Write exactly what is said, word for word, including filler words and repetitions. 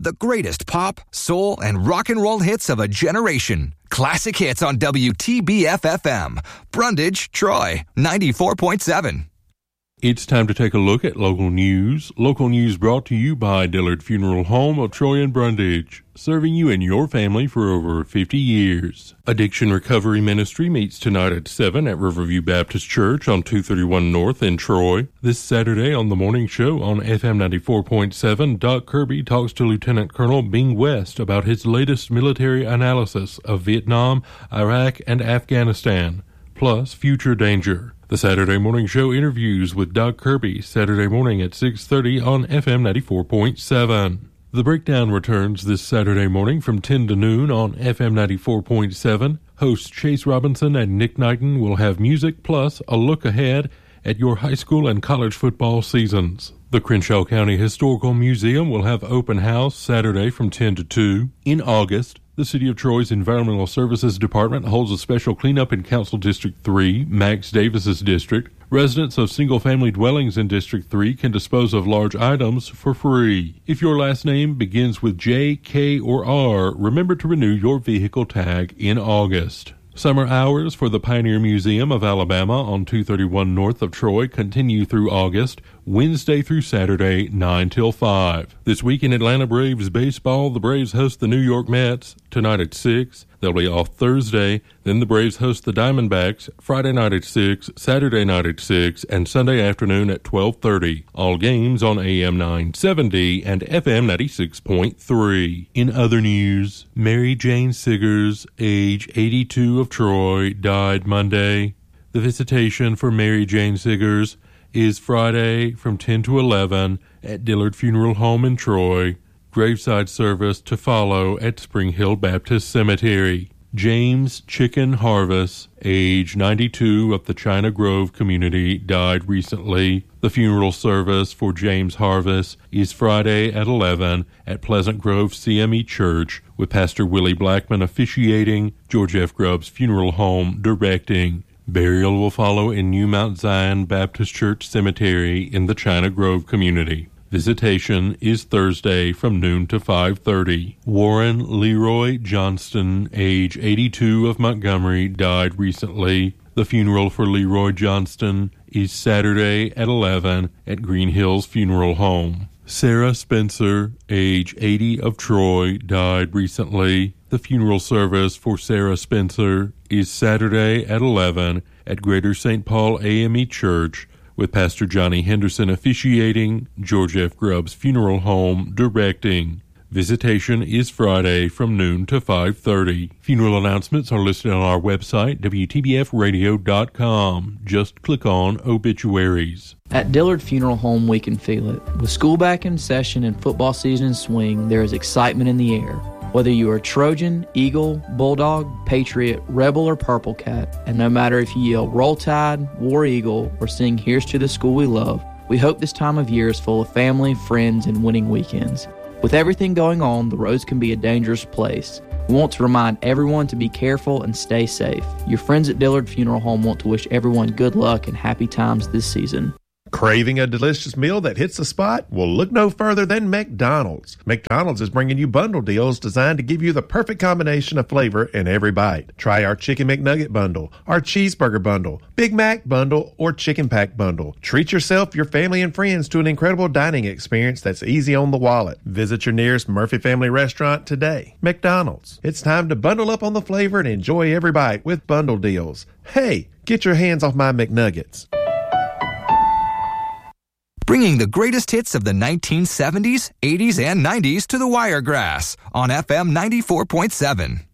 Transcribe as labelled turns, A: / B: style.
A: the greatest pop, soul, and rock and roll hits of a generation. Classic hits on W T B F F M. Brundage, Troy, ninety-four point seven.
B: It's time to take a look at local news. Local news brought to you by Dillard Funeral Home of Troy and Brundage, serving you and your family for over fifty years. Addiction Recovery Ministry meets tonight at seven at Riverview Baptist Church on two thirty-one North in Troy. This Saturday on the morning show on F M ninety-four point seven, Doc Kirby talks to Lieutenant Colonel Bing West about his latest military analysis of Vietnam, Iraq, and Afghanistan, plus future danger. The Saturday morning show interviews with Doc Kirby, Saturday morning at six thirty on F M ninety-four point seven. The Breakdown returns this Saturday morning from ten to noon on F M ninety-four point seven. Hosts Chase Robinson and Nick Knighton will have music plus a look ahead at your high school and college football seasons. The Crenshaw County Historical Museum will have open house Saturday from ten to two. In August, the City of Troy's Environmental Services Department holds a special cleanup in Council District three, Max Davis's district. Residents of single-family dwellings in District three can dispose of large items for free. If your last name begins with J, K, or R, remember to renew your vehicle tag in August. Summer hours for the Pioneer Museum of Alabama on two thirty-one North of Troy continue through August, Wednesday through Saturday, nine till five. This week in Atlanta Braves baseball, the Braves host the New York Mets tonight at six. They'll be off Thursday. Then the Braves host the Diamondbacks Friday night at six, Saturday night at six, and Sunday afternoon at twelve thirty. All games on A M nine seventy and F M ninety-six point three. In other news, Mary Jane Siggers, age eighty-two, of Troy, died Monday. The visitation for Mary Jane Siggers is Friday from ten to eleven at Dillard Funeral Home in Troy. Graveside service to follow at Spring Hill Baptist Cemetery. James Chicken Harvest, age ninety-two, of the China Grove community, died recently. The funeral service for James Harvest is Friday at eleven at Pleasant Grove C M E Church, with Pastor Willie Blackman officiating, George F. Grubbs Funeral Home directing. Burial will follow in New Mount Zion Baptist Church Cemetery in the China Grove community. Visitation is Thursday from noon to five thirty. Warren Leroy Johnston, age eighty-two, of Montgomery, died recently. The funeral for Leroy Johnston is Saturday at eleven at Green Hills Funeral Home. Sarah Spencer, age eighty, of Troy, died recently. The funeral service for Sarah Spencer is Saturday at eleven at Greater Saint Paul A M E Church, with Pastor Johnny Henderson officiating, George F. Grubbs Funeral Home directing. Visitation is Friday from noon to five thirty. Funeral announcements are listed on our website, W T B F radio dot com. Just click on Obituaries.
C: At Dillard Funeral Home, we can feel it. With school back in session and football season in swing, there is excitement in the air. Whether you are Trojan, Eagle, Bulldog, Patriot, Rebel, or Purple Cat, and no matter if you yell Roll Tide, War Eagle, or sing Here's to the School We Love, we hope this time of year is full of family, friends, and winning weekends. With everything going on, the roads can be a dangerous place. We want to remind everyone to be careful and stay safe. Your friends at Dillard Funeral Home want to wish everyone good luck and happy times this season.
D: Craving a delicious meal that hits the spot? Well, look no further than McDonald's. McDonald's is bringing you bundle deals designed to give you the perfect combination of flavor in every bite. Try our Chicken McNugget bundle, our Cheeseburger bundle, Big Mac bundle, or Chicken Pack bundle. Treat yourself, your family, and friends to an incredible dining experience that's easy on the wallet. Visit your nearest Murphy Family Restaurant today. McDonald's. It's time to bundle up on the flavor and enjoy every bite with bundle deals. Hey, get your hands off my McNuggets.
A: Bringing the greatest hits of the nineteen seventies, eighties, and nineties to the Wiregrass on F M ninety-four point seven.